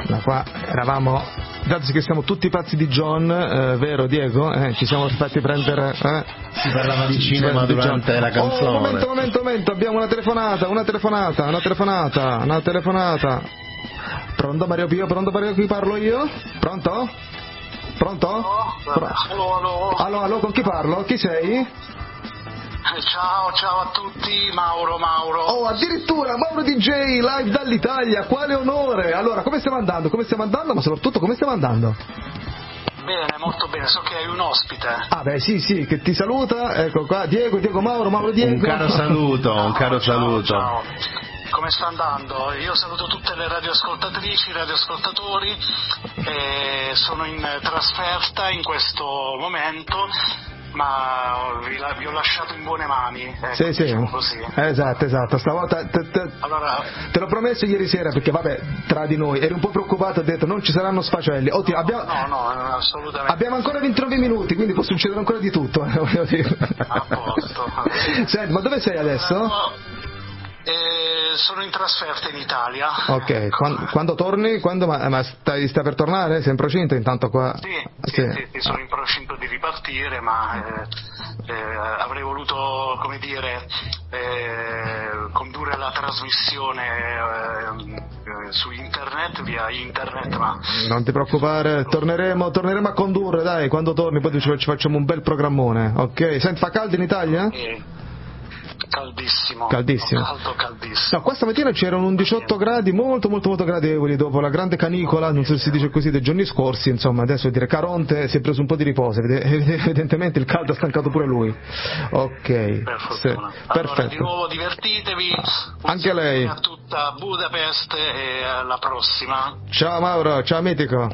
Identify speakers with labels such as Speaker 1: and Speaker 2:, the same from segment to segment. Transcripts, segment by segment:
Speaker 1: Ma qua eravamo, dato che siamo tutti pazzi di John, vero Diego? Ci siamo fatti prendere.
Speaker 2: Si parlava di cinema durante la canzone.
Speaker 1: Momento, abbiamo una telefonata. Pronto Mario Pio, parlo io? Pronto? Allo, con chi parlo? Chi sei?
Speaker 3: Ciao a tutti, Mauro.
Speaker 1: Oh, addirittura Mauro DJ live dall'Italia, quale onore! Allora, come stiamo andando? Ma soprattutto come stiamo andando?
Speaker 3: Bene, molto bene, so che hai un ospite.
Speaker 1: Ah beh, sì, che ti saluta, ecco qua, Diego Mauro Diego.
Speaker 2: Un caro saluto.
Speaker 3: Ciao. Come sta andando? Io saluto tutte le radioascoltatrici, radioascoltatori, sono in trasferta in questo momento, ma vi ho lasciato in buone mani,
Speaker 1: sì.
Speaker 3: diciamo così.
Speaker 1: Esatto, stavolta
Speaker 3: allora,
Speaker 1: te l'ho promesso ieri sera, perché vabbè, tra di noi eri un po' preoccupato, ho detto non ci saranno sfacelli.
Speaker 3: No, assolutamente.
Speaker 1: Abbiamo ancora 29 minuti, quindi può succedere ancora di tutto, voglio dire.
Speaker 3: A posto.
Speaker 1: Senti, ma dove sei adesso?
Speaker 3: Sono in trasferta in Italia.
Speaker 1: Ok, quando torni? Ma stai per tornare? Sei in procinto intanto qua?
Speaker 3: Sì, sono in procinto di ripartire, ma avrei voluto, come dire, condurre la trasmissione su internet, via internet, ma...
Speaker 1: Non ti preoccupare, torneremo a condurre, dai, quando torni poi ci facciamo un bel programmone, ok? Senti, fa caldo in Italia?
Speaker 3: Caldissimo.
Speaker 1: Caldissimo. No, questa mattina c'erano 18 gradi molto gradevoli dopo la grande canicola, non so se si dice così, dei giorni scorsi, insomma, adesso dire Caronte si è preso un po' di riposo, evidentemente il caldo ha stancato pure lui. Ok.
Speaker 3: Perfetto. Allora, di nuovo divertitevi.
Speaker 1: Anche lei.
Speaker 3: A tutta Budapest e alla prossima.
Speaker 1: Ciao Mauro, ciao mitico.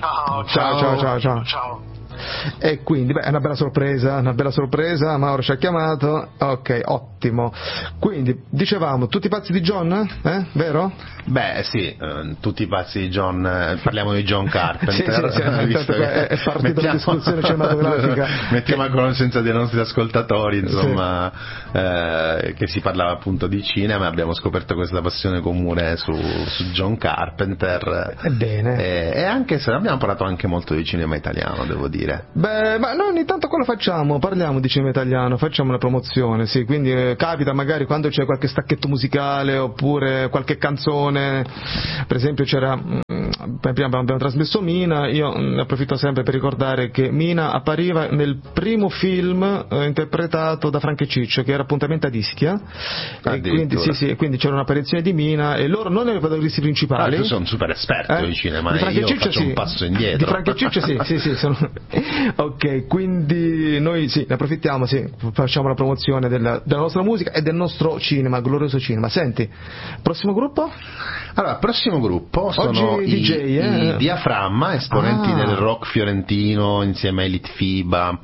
Speaker 3: Ciao.
Speaker 1: E quindi, è una bella sorpresa, Mauro ci ha chiamato, ok, ottimo. Quindi, dicevamo, tutti pazzi di John, vero?
Speaker 2: Beh, sì, tutti pazzi di John, parliamo di John Carpenter.
Speaker 1: Sì, è partita la discussione cinematografica.
Speaker 2: Mettiamo a conoscenza dei nostri ascoltatori, insomma, che si parlava appunto di cinema, abbiamo scoperto questa passione comune su John Carpenter.
Speaker 1: Ebbene.
Speaker 2: E anche se abbiamo parlato anche molto di cinema italiano, devo dire.
Speaker 1: Beh, ma noi ogni tanto quello facciamo, parliamo di cinema italiano, facciamo una promozione, sì, quindi capita magari quando c'è qualche stacchetto musicale oppure qualche canzone, per esempio prima abbiamo trasmesso Mina, io ne approfitto sempre per ricordare che Mina appariva nel primo film interpretato da Franco e Ciccio, che era Appuntamento a Ischia, e quindi c'era un'apparizione di Mina e loro non erano i protagonisti principali.
Speaker 2: Tu sei un super esperto di cinema, io faccio un passo indietro.
Speaker 1: Di Franco e Ciccio sì, sono... Ok, quindi noi ne approfittiamo, facciamo la promozione della nostra musica e del nostro cinema, glorioso cinema. Senti, prossimo gruppo?
Speaker 2: Allora, prossimo gruppo sono i Diaframma, esponenti del rock fiorentino insieme ai Litfiba.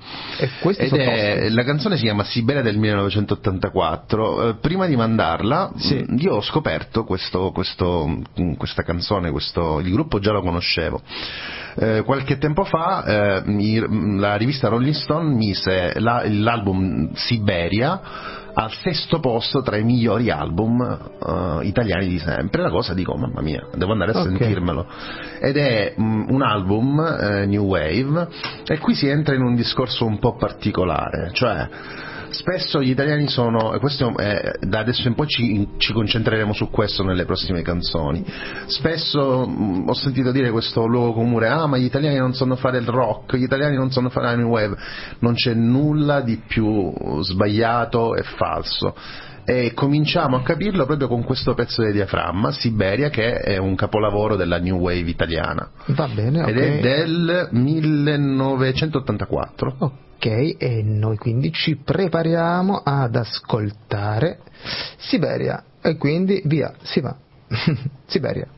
Speaker 2: La canzone si chiama Siberia del 1984. Prima di mandarla, io ho scoperto questa canzone, il gruppo già lo conoscevo. Qualche tempo fa la rivista Rolling Stone mise l'album Siberia al 6° posto tra i migliori album italiani di sempre. La cosa dico, mamma mia, devo andare a sentirmelo. Ed è un album New Wave, e qui si entra in un discorso un po' particolare, cioè spesso gli italiani sono, e questo da adesso in poi ci concentreremo su questo nelle prossime canzoni, spesso ho sentito dire questo luogo comune, ma gli italiani non sanno fare il rock, gli italiani non sanno fare la new wave. Non c'è nulla di più sbagliato e falso, e cominciamo a capirlo proprio con questo pezzo di Diaframma, Siberia, che è un capolavoro della new wave italiana.
Speaker 1: Va bene,
Speaker 2: ed è del 1984.
Speaker 1: Ok, e noi quindi ci prepariamo ad ascoltare Siberia, e quindi via, si va. Siberia.